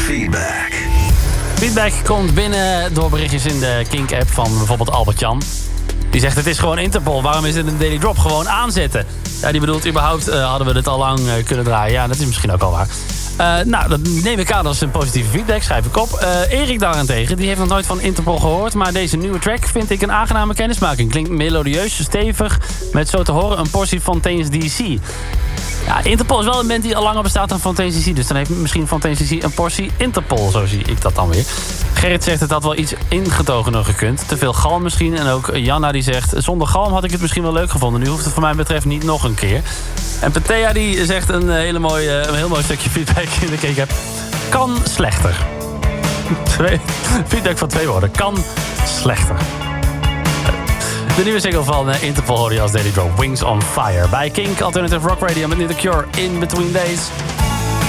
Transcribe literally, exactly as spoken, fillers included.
Feedback. Feedback komt binnen door berichtjes in de Kink-app van bijvoorbeeld Albert-Jan. Die zegt, het is gewoon Interpol. Waarom is het een Daily Drop? Gewoon aanzetten. Ja, die bedoelt, überhaupt uh, hadden we dit al lang uh, kunnen draaien. Ja, dat is misschien ook al waar. Uh, nou, dat neem ik aan als een positieve feedback. Schrijf ik op. Uh, Erik daarentegen, die heeft nog nooit van Interpol gehoord. Maar deze nieuwe track vind ik een aangename kennismaking. Klinkt melodieus, stevig. Met zo te horen een portie Fontaine's D C. Ja, Interpol is wel een band die al langer bestaat dan Fontaine's D C. Dus dan heeft misschien Fontaine's D C een portie Interpol. Zo zie ik dat dan weer. Gerrit zegt, het had wel iets ingetogener gekund. Te veel galm misschien. En ook Janna die zegt, zonder galm had ik het misschien wel leuk gevonden. Nu hoeft het voor mij betreft niet nog een keer. En Petea die zegt een, hele mooie, een heel mooi stukje feedback in de Kink app. Kan slechter. Twee, feedback van twee woorden. Kan slechter. De nieuwe single van Interpol hoor je als Daily Drop. Wings on Fire. Bij Kink Alternative Rock Radio met nu The Cure in Between Days.